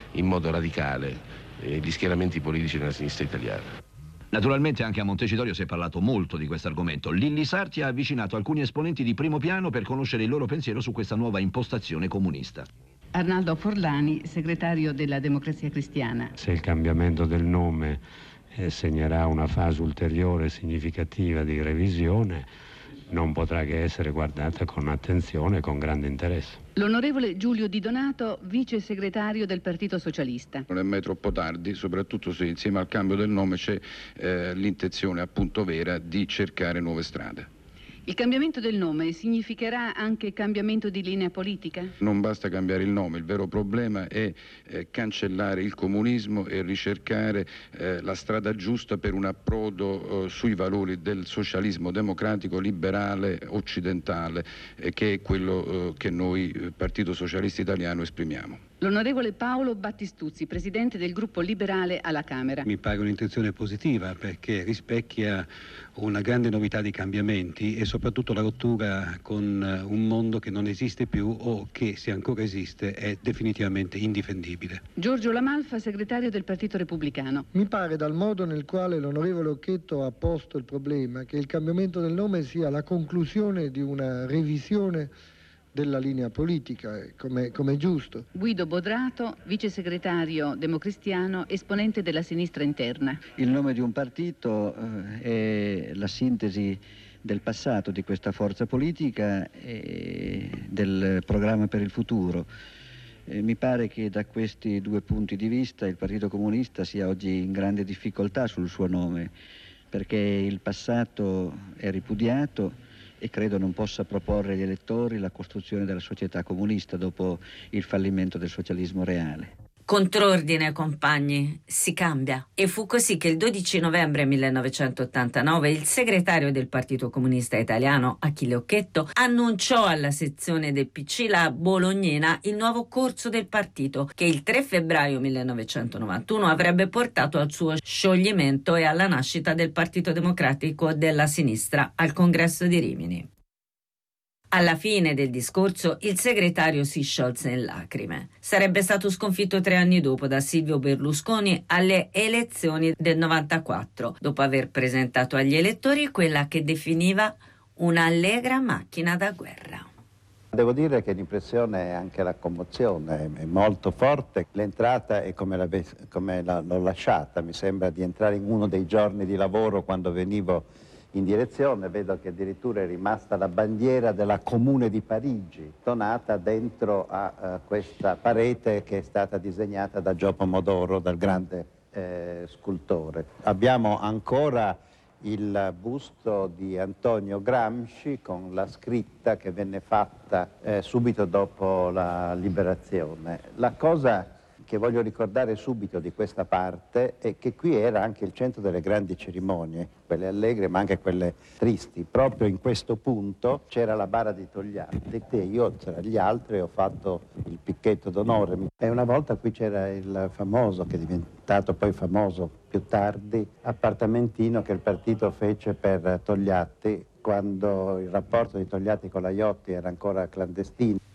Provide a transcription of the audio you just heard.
in modo radicale gli schieramenti politici nella sinistra italiana. Naturalmente anche a Montecitorio si è parlato molto di questo argomento. Lilli Sarti ha avvicinato alcuni esponenti di primo piano per conoscere il loro pensiero su questa nuova impostazione comunista. Arnaldo Forlani, segretario della Democrazia Cristiana. Se il cambiamento del nome segnerà una fase ulteriore significativa di revisione, non potrà che essere guardata con attenzione e con grande interesse. L'onorevole Giulio Di Donato, vice segretario del Partito Socialista. Non è mai troppo tardi, soprattutto se insieme al cambio del nome c'è l'intenzione appunto vera di cercare nuove strade. Il cambiamento del nome significherà anche cambiamento di linea politica? Non basta cambiare il nome, il vero problema è cancellare il comunismo e ricercare la strada giusta per un approdo sui valori del socialismo democratico liberale occidentale, che è quello che noi Partito Socialista Italiano esprimiamo. L'onorevole Paolo Battistuzzi, presidente del gruppo liberale alla Camera. Mi pare un'intenzione positiva perché rispecchia una grande novità di cambiamenti e soprattutto la rottura con un mondo che non esiste più o che, se ancora esiste, è definitivamente indifendibile. Giorgio Lamalfa, segretario del Partito Repubblicano. Mi pare, dal modo nel quale l'onorevole Occhetto ha posto il problema, che il cambiamento del nome sia la conclusione di una revisione della linea politica, come giusto. Guido Bodrato, vice segretario democristiano, esponente della sinistra interna. Il nome di un partito è la sintesi del passato di questa forza politica e del programma per il futuro. Mi pare che da questi due punti di vista il Partito Comunista sia oggi in grande difficoltà sul suo nome, perché il passato è ripudiato e credo non possa proporre agli elettori la costruzione della società comunista dopo il fallimento del socialismo reale. Contrordine, compagni, si cambia. E fu così che il 12 novembre 1989 il segretario del Partito Comunista Italiano, Achille Occhetto, annunciò alla sezione del PC La Bolognina il nuovo corso del partito, che il 3 febbraio 1991 avrebbe portato al suo scioglimento e alla nascita del Partito Democratico della Sinistra al Congresso di Rimini. Alla fine del discorso il segretario si sciolse in lacrime. Sarebbe stato sconfitto 3 anni dopo da Silvio Berlusconi alle elezioni del 94, dopo aver presentato agli elettori quella che definiva un'allegra macchina da guerra. Devo dire che l'impressione è anche la commozione, è molto forte. L'entrata è come l'ho lasciata, mi sembra di entrare in uno dei giorni di lavoro quando venivo in direzione. Vedo che addirittura è rimasta la bandiera della Comune di Parigi, donata dentro a questa parete che è stata disegnata da Gio Pomodoro, dal grande scultore. Abbiamo ancora il busto di Antonio Gramsci con la scritta che venne fatta subito dopo la liberazione. La cosa che voglio ricordare subito di questa parte è che qui era anche il centro delle grandi cerimonie, quelle allegre ma anche quelle tristi. Proprio in questo punto c'era la bara di Togliatti e io tra gli altri ho fatto il picchetto d'onore. E una volta qui c'era il famoso, che è diventato poi famoso più tardi, appartamentino che il partito fece per Togliatti quando il rapporto di Togliatti con la Iotti era ancora clandestino.